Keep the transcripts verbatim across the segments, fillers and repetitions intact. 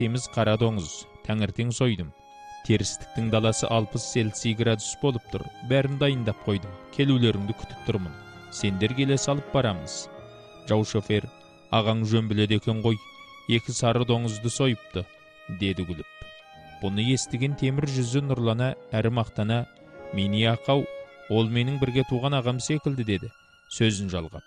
Temiz qara doңыз, таңертең сойдым. Терістіктің даласы алпыс селси градус болып тұр. Бәрін дайындап қойдым. Келулеріңді күтіп тұрмын. Сендер келе салып барамыз. Жау шофер, ағаң жөн біледі екен ғой, екі сары доңызды сойыпты, деді күліп. Бұны естіген темір жүзі нұрлана, әрі мақтана, мені ақау, ол менің бірге туған ағам секілді, деді, сөзін жалғап.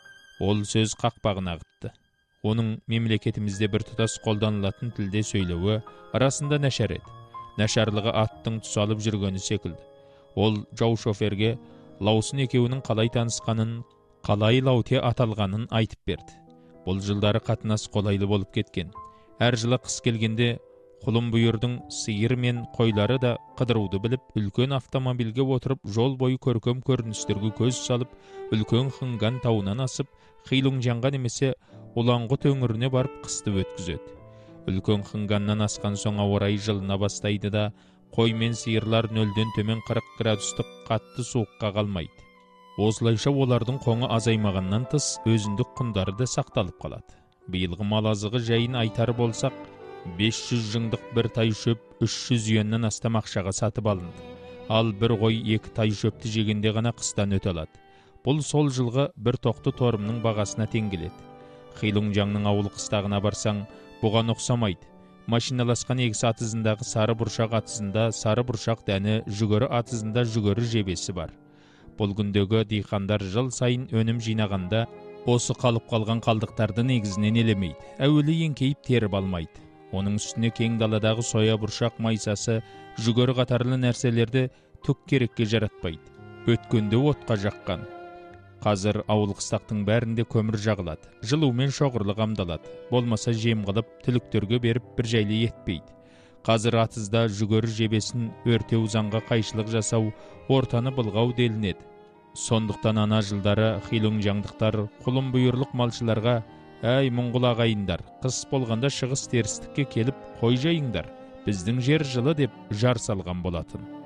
Ол сөз қақпағын ағытты. Оның мемлекетімізде бір тұтас қолданылатын тілде сөйлеуі арасында нашар еді. Нашарлығы аттың тұсалып жүргені секілді. Ол жау шоферге Лаусын екеуінің қалай танысқанын, қалай Лауте аталғанын айтып берді. Бұл жылдары қатынас қолайлы болып кеткен. Әр жылы қыс келгенде құлын бұйырдың сиыр мен қойлары да қыдыруды біліп, үлкен автомобильге отырып, жол бойы көркем көріністерге көз салып, үлкен Хыңган тауынан асып, Хилунжанға немесе Улаңғұт өңіріне барып қысты өткізеді. Үлкен Хыңганнан асқан соң ауа райы жылына бастайды да, қой мен сиырлар нөлден төмен қырық градустық қатты суыққа қалмайды. Осылайша олардың қоңы азаймағаннан тыс өзіндік құндары да сақталып қалады. Биылғы мал азығы жайын айтар болсақ, бес жүз жыңдық бір тай шөп үш жүз юаннан астам ақшаға сатып алынды. Ал бір қой екі тай шөпті жегенде ғана қыстан өте алады. Бұл сол жылғы бір тоқты торымның бағасына тең келеді. Хилунжаңның ауыл қыстағына барсаң, бұған ұқсамайды. Машиналасқан егіс атызындағы сары бұршақ атызында сары бұршақ дәні, жүгері атызында жүгері жебесі бар. Бұл күндегі диқандар жыл сайын өнім жинағанда осы қалып қалған қалдықтарды негізінен елемейді. Әуелі еңкейіп теріп алмайды. Оның үстіне кең даладағы соя бұршақ майсасы, жүгері қатарлы нәрселерді түк керекке жаратпайды. Өткенде отқа жаққан. Қазір ауыл қыстақтың бәрінде көмір жағылады. Жылумен шоғырлы қамдалады. Болмаса жем қылып, түліктерге беріп бір жайлы етпейді. Қазір атызда жүгері жебесін өртеу заңға қайшылық жасау, ортаны былғау делінеді. Сондықтан ана жылдары Хилунжаңдықтар құлын бұйырлық малшыларға: «Әй, мұңғыл ағайындар, қыс болғанда шығыс терістікке келіп қой жайыңдар, біздің жер жылы» деп жар салған болатын.